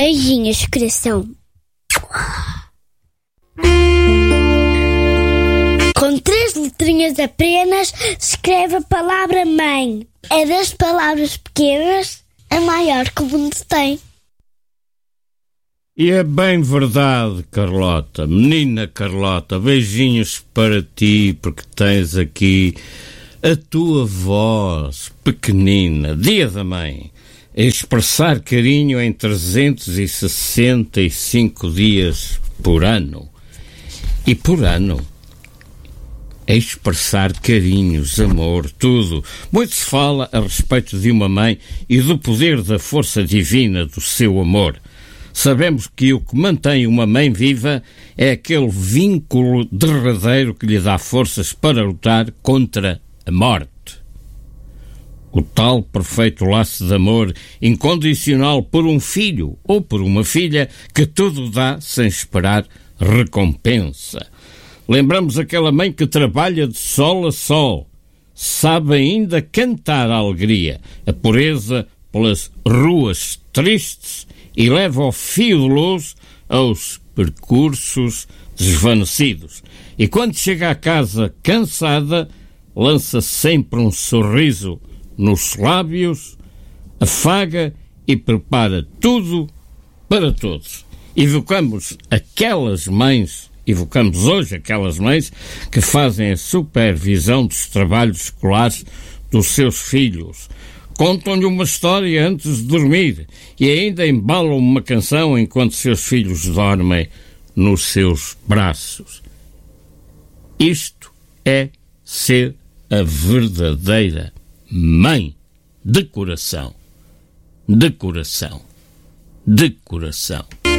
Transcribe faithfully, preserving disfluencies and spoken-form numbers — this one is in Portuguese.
Beijinhos, coração. Com três letrinhas apenas se escreve a palavra mãe. É das palavras pequenas a maior que o mundo tem. E é bem verdade, Carlota, menina Carlota, beijinhos para ti, porque tens aqui a tua voz pequenina, dia da mãe, a expressar carinho em trezentos e sessenta e cinco dias por ano. E por ano, a expressar carinhos, amor, tudo. Muito se fala a respeito de uma mãe e do poder da força divina do seu amor. Sabemos que o que mantém uma mãe viva é aquele vínculo derradeiro que lhe dá forças para lutar contra a morte. O tal perfeito laço de amor incondicional por um filho ou por uma filha que tudo dá sem esperar recompensa. Lembramos aquela mãe que trabalha de sol a sol, sabe ainda cantar a alegria, a pureza pelas ruas tristes e leva ao fio de luz aos percursos desvanecidos. E quando chega à casa cansada, lança sempre um sorriso nos lábios, afaga e prepara tudo para todos. Evocamos aquelas mães, evocamos hoje aquelas mães que fazem a supervisão dos trabalhos escolares dos seus filhos. Contam-lhe uma história antes de dormir e ainda embalam uma canção enquanto seus filhos dormem nos seus braços. Isto é ser a verdadeira mãe de coração, de coração, de coração.